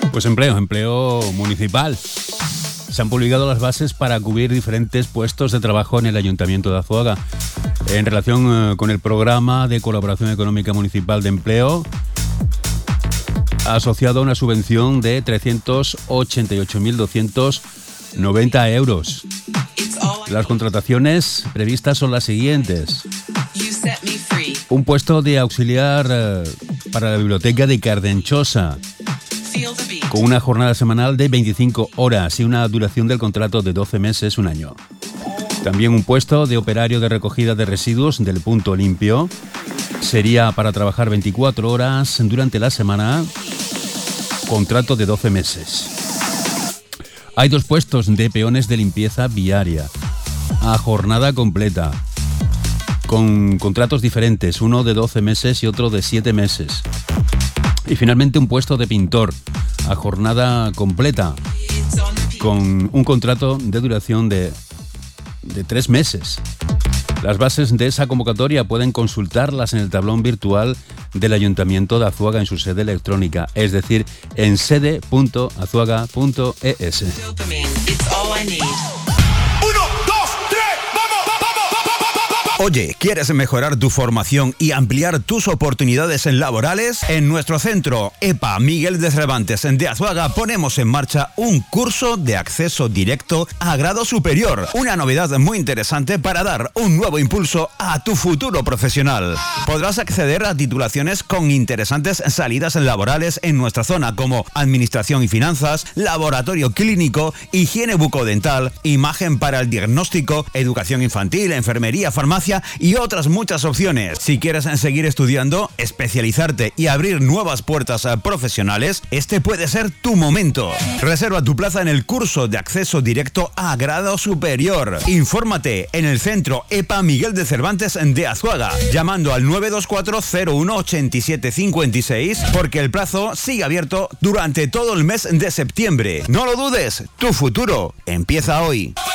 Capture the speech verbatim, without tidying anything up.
Pues empleo, empleo municipal. Se han publicado las bases para cubrir diferentes puestos de trabajo en el Ayuntamiento de Azuaga. En relación eh, con el programa de colaboración económica municipal de empleo, asociado a una subvención de trescientos ochenta y ocho mil doscientos noventa euros. Las contrataciones previstas son las siguientes. Un puesto de auxiliar eh, para la biblioteca de Cardenchosa, con una jornada semanal de veinticinco horas y una duración del contrato de doce meses, un año. También un puesto de operario de recogida de residuos del punto limpio. Sería para trabajar veinticuatro horas durante la semana, contrato de doce meses. Hay dos puestos de peones de limpieza viaria, a jornada completa, con contratos diferentes, uno de doce meses y otro de siete meses. Y finalmente un puesto de pintor, a jornada completa, con un contrato de duración de, de tres meses. Las bases de esa convocatoria pueden consultarlas en el tablón virtual del Ayuntamiento de Azuaga en su sede electrónica, es decir, en sede punto azuaga punto es. Oye, ¿quieres mejorar tu formación y ampliar tus oportunidades laborales? En nuestro centro E P A Miguel de Cervantes de Azuaga ponemos en marcha un curso de acceso directo a grado superior. Una novedad muy interesante para dar un nuevo impulso a tu futuro profesional. Podrás acceder a titulaciones con interesantes salidas laborales en nuestra zona, como Administración y Finanzas, Laboratorio Clínico, Higiene Bucodental, Imagen para el Diagnóstico, Educación Infantil, Enfermería, Farmacia y otras muchas opciones. Si quieres seguir estudiando, especializarte y abrir nuevas puertas profesionales, este puede ser tu momento. Reserva tu plaza en el curso de acceso directo a grado superior. Infórmate en el centro E P A Miguel de Cervantes de Azuaga, llamando al nueve dos cuatro cero uno ocho siete cinco seis, porque el plazo sigue abierto durante todo el mes de septiembre. No lo dudes, tu futuro empieza hoy.